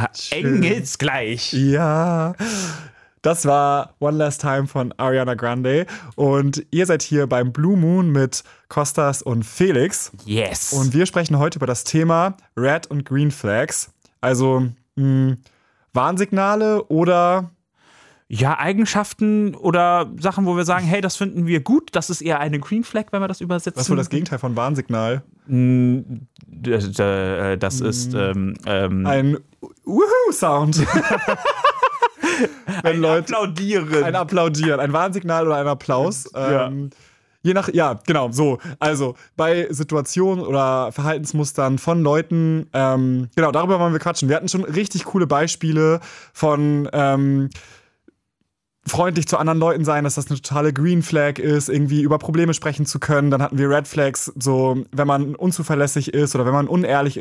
engelsgleich. Ja. Das war One Last Time von Ariana Grande. Und ihr seid hier beim Blue Moon mit Kostas und Felix. Yes. Und wir sprechen heute über das Thema Red und Green Flags. Also Warnsignale oder... Ja, Eigenschaften oder Sachen, wo wir sagen, hey, das finden wir gut. Das ist eher eine Green Flag, wenn wir das übersetzen. Was ist wohl das Gegenteil von Warnsignal? Das ist Ein Woohoo-Sound. Wenn Leute Applaudieren. Ein Applaudieren, ein Warnsignal oder ein Applaus. Ja. Je nach, ja, genau, so. Also bei Situationen oder Verhaltensmustern von Leuten, genau, darüber wollen wir quatschen. Wir hatten schon richtig coole Beispiele von freundlich zu anderen Leuten sein, dass das eine totale Green Flag ist, irgendwie über Probleme sprechen zu können. Dann hatten wir Red Flags, so wenn man unzuverlässig ist oder wenn man unehrlich